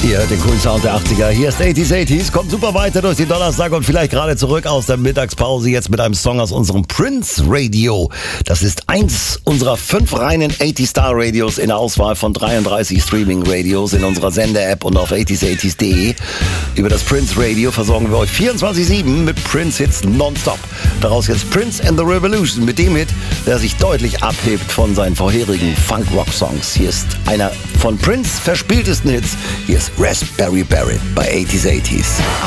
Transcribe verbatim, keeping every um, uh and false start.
Ihr hört den coolen Sound der achtziger. Hier ist achtziger achtziger. Kommt super weiter durch den Donnerstag und vielleicht gerade zurück aus der Mittagspause. Jetzt mit einem Song aus unserem Prince Radio. Das ist eins unserer fünf reinen achtzig Star Radios in der Auswahl von dreiunddreißig Streaming Radios in unserer Sender-App und auf achtziger achtziger punkt de. Über das Prince Radio versorgen wir euch vierundzwanzig sieben mit Prince-Hits nonstop. Daraus jetzt Prince and the Revolution mit dem Hit, der sich deutlich abhebt von seinen vorherigen Funk-Rock-Songs. Hier ist einer von Prince verspieltesten Hits. Hier ist Raspberry Beret bei achtziger achtziger.